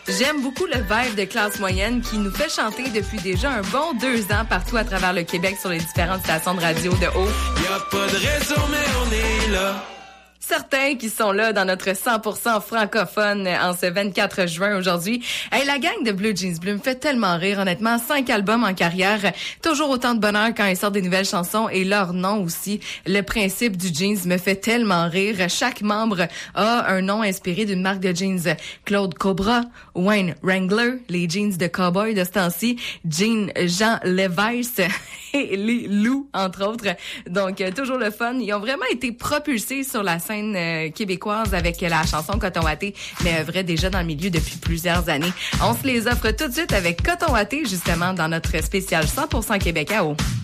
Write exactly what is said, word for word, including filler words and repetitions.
J'aime beaucoup le vibe de classe moyenne qui nous fait chanter depuis déjà un bon deux ans partout à travers le Québec sur les différentes stations de radio de haut. Y'a pas de raison, mais on est là. Certains qui sont là dans notre cent pour cent francophone en ce vingt-quatre juin aujourd'hui. Hey, la gang de Bleu Jeans Bleu me fait tellement rire, honnêtement. Cinq albums en carrière, toujours autant de bonheur quand ils sortent des nouvelles chansons et leur nom aussi. Le principe du jeans me fait tellement rire. Chaque membre a un nom inspiré d'une marque de jeans. Claude Cobra, Wayne Wrangler, les jeans de cowboy de ce temps-ci, Jean Jean Levi's et les loups, entre autres. Donc, euh, toujours le fun. Ils ont vraiment été propulsés sur la scène euh, québécoise avec la chanson Coton Watté, mais œuvraient déjà dans le milieu depuis plusieurs années. On se les offre tout de suite avec Coton Watté, justement, dans notre spécial cent pour cent Québec à eau.